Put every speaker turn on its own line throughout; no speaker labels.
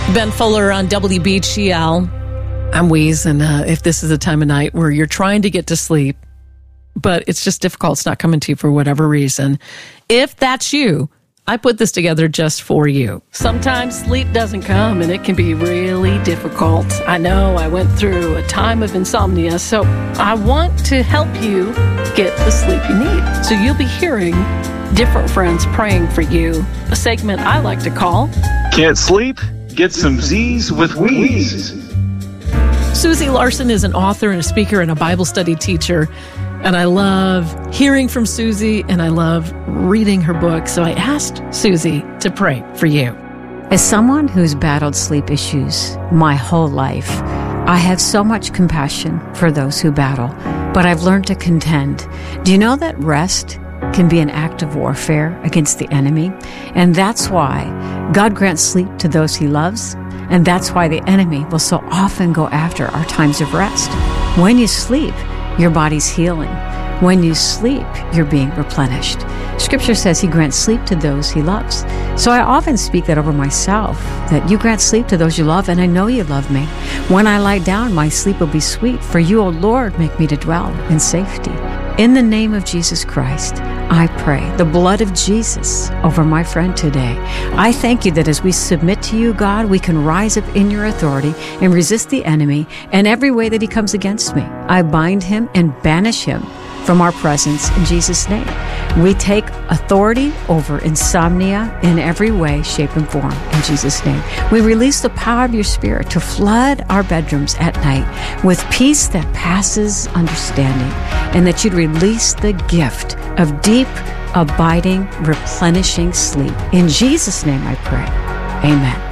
Ben Fuller on WBGL. I'm Weez, and if this is a time of night where you're trying to get to sleep, but it's just difficult, it's not coming to you for whatever reason, if that's you, I put this together just for you. Sometimes sleep doesn't come, and it can be really difficult. I know I went through a time of insomnia, so I want to help you get the sleep you need. So you'll be hearing different friends praying for you, a segment I like to call
Can't Sleep? Get some Z's with Weez.
Susie Larson is an author and a speaker and a Bible study teacher, and I love hearing from Susie, and I love reading her book, so I asked Susie to pray for you.
As someone who's battled sleep issues my whole life, I have so much compassion for those who battle, but I've learned to contend. Do you know that rest can be an act of warfare against the enemy? And that's why God grants sleep to those he loves, and that's why the enemy will so often go after our times of rest. When you sleep, your body's healing. When you sleep, you're being replenished. Scripture says he grants sleep to those he loves. So I often speak that over myself, that you grant sleep to those you love, and I know you love me. When I lie down, my sleep will be sweet, for you, O Lord, make me to dwell in safety. In the name of Jesus Christ, I pray the blood of Jesus over my friend today. I thank you that as we submit to you, God, we can rise up in your authority and resist the enemy in every way that he comes against me. I bind him and banish him from our presence in Jesus' name. We take authority over insomnia in every way, shape, and form in Jesus' name. We release the power of your Spirit to flood our bedrooms at night with peace that passes understanding, and that you'd release the gift of deep, abiding, replenishing sleep. In Jesus' name I pray. Amen.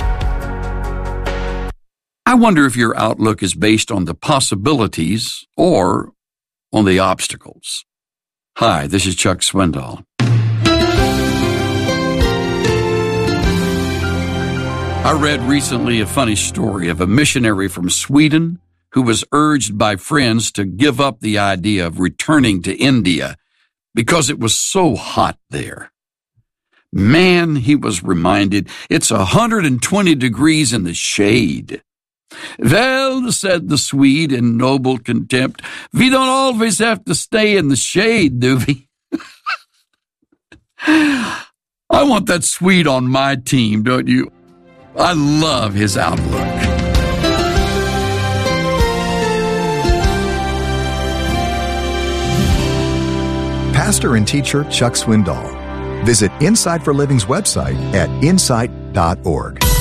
I wonder if your outlook is based on the possibilities or on the obstacles. Hi, this is Chuck Swindoll. I read recently a funny story of a missionary from Sweden who was urged by friends to give up the idea of returning to India because it was so hot there. Man, he was reminded, it's 120 degrees in the shade. Well, said the Swede in noble contempt, we don't always have to stay in the shade, do we? I want that Swede on my team, don't you? I love his outlook.
Pastor and teacher Chuck Swindoll. Visit Insight for Living's website at insight.org.